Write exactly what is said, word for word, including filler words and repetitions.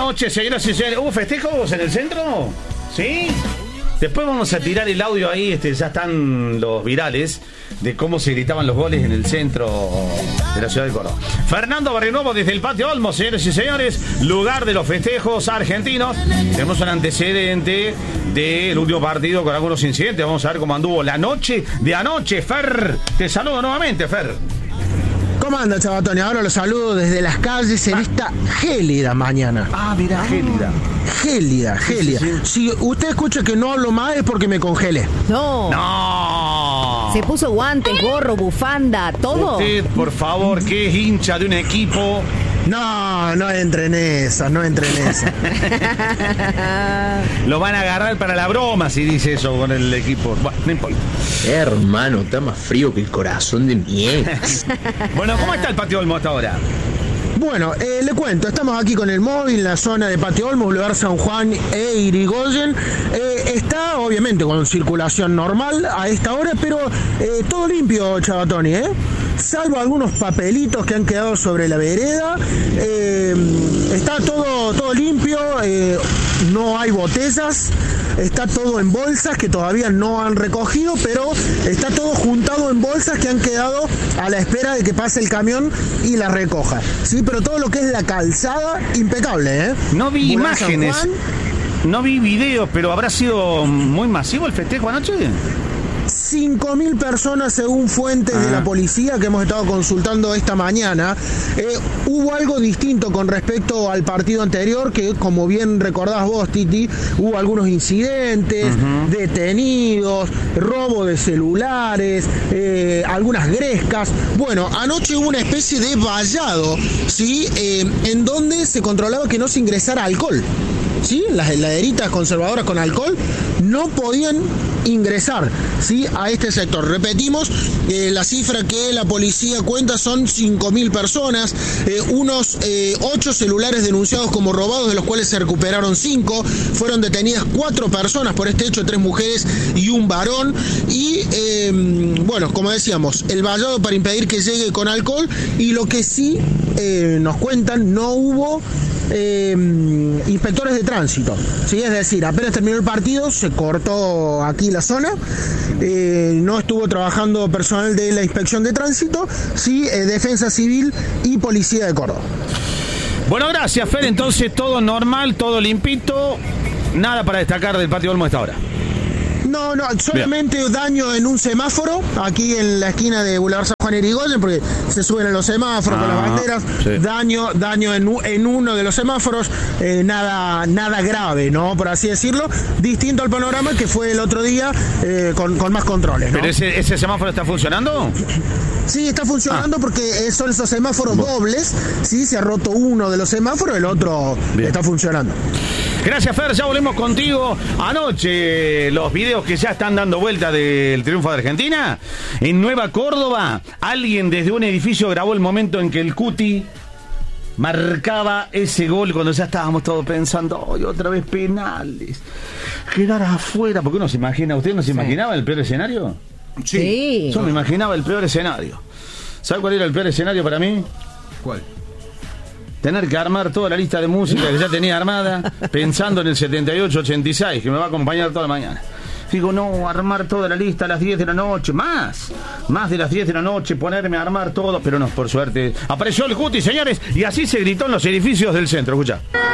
noche, señoras y señores. ¿Hubo festejos en el centro? ¿Sí? Después vamos a tirar el audio ahí, este, ya están los virales de cómo se gritaban los goles en el centro de la ciudad de Córdoba. Fernando Barrionuevo desde el Patio Olmos, señores y señores, lugar de los festejos argentinos. Tenemos un antecedente del último partido con algunos incidentes. Vamos a ver cómo anduvo la noche de anoche. Fer, te saludo nuevamente, Fer. ¿Cómo anda, Chabatoni? Ahora los saludo desde las calles en ah. esta gélida mañana. Ah, mira, gélida. Gélida, gélida. Sí, sí, sí. Si usted escucha que no hablo más es porque me congelé. No. No. Se puso guantes, gorro, bufanda, todo. Usted, por favor, que es hincha de un equipo. No, no entre en esa, no entre en esa. Lo van a agarrar para la broma si dice eso con el equipo. Bueno, no importa. Hermano, está más frío que el corazón de mi ex. Bueno, ¿cómo está el Patio Olmos hasta ahora? Bueno, eh, le cuento, estamos aquí con el móvil en la zona de Patio Olmos, Boulevard San Juan e Irigoyen. Eh, está obviamente con circulación normal a esta hora, pero eh, todo limpio, Chabatoni, ¿eh? Salvo algunos papelitos que han quedado sobre la vereda. Eh, está todo, todo limpio, eh, no hay botellas. Está todo en bolsas que todavía no han recogido, pero está todo juntado en bolsas que han quedado a la espera de que pase el camión y la recoja. Sí, pero todo lo que es la calzada, impecable, ¿eh? No vi imágenes, no vi videos, pero ¿habrá sido muy masivo el festejo anoche? cinco mil personas según fuentes ah. de la policía que hemos estado consultando esta mañana. Eh, hubo algo distinto con respecto al partido anterior, que como bien recordás vos, Titi, hubo algunos incidentes, uh-huh. detenidos, robo de celulares, eh, algunas grescas. Bueno, anoche hubo una especie de vallado, ¿sí? Eh, en donde se controlaba que no se ingresara alcohol. ¿Sí? Las heladeritas conservadoras con alcohol no podían ingresar, ¿sí? a este sector. Repetimos, eh, la cifra que la policía cuenta son cinco mil personas, eh, unos eh, ocho celulares denunciados como robados, de los cuales se recuperaron cinco. Fueron detenidas cuatro personas por este hecho, tres mujeres y un varón. Y eh, bueno, como decíamos, el vallado para impedir que llegue con alcohol. Y lo que sí eh, nos cuentan, no hubo Eh, inspectores de tránsito, ¿sí? Es decir, apenas terminó el partido, se cortó aquí la zona, eh, no estuvo trabajando personal de la inspección de tránsito, sí, eh, Defensa Civil y Policía de Córdoba. Bueno, gracias, Fer. Entonces todo normal, todo limpito, nada para destacar del Patio Olmos hasta ahora. No, no, solamente Bien. daño en un semáforo, aquí en la esquina de Boulevard San Juan Irigoyen, porque se suben a los semáforos ah, con las banderas, sí. daño, daño en, en uno de los semáforos, eh, nada, nada grave, ¿no? Por así decirlo, distinto al panorama que fue el otro día, eh, con, con más controles, ¿no? ¿Pero ese, ese semáforo está funcionando? Sí, está funcionando ah. porque son esos semáforos bueno. dobles, sí, se ha roto uno de los semáforos, el otro Bien. está funcionando. Gracias, Fer, ya volvemos contigo. Anoche, los videos que ya están dando vuelta del triunfo de Argentina. En Nueva Córdoba, alguien desde un edificio grabó el momento en que el Cuti marcaba ese gol cuando ya estábamos todos pensando, ¡ay, otra vez penales! Quedar afuera, porque uno se imagina, ¿usted no se sí. imaginaba el peor escenario? Sí. Yo me imaginaba el peor escenario. ¿Sabe cuál era el peor escenario para mí? ¿Cuál? Tener que armar toda la lista de música que ya tenía armada, pensando en el setenta y ocho ochenta y seis, que me va a acompañar toda la mañana. Digo, no, armar toda la lista a las diez de la noche, más, más de las diez de la noche, ponerme a armar todo, pero no, por suerte, apareció el Cuti, señores, y así se gritó en los edificios del centro, escucha.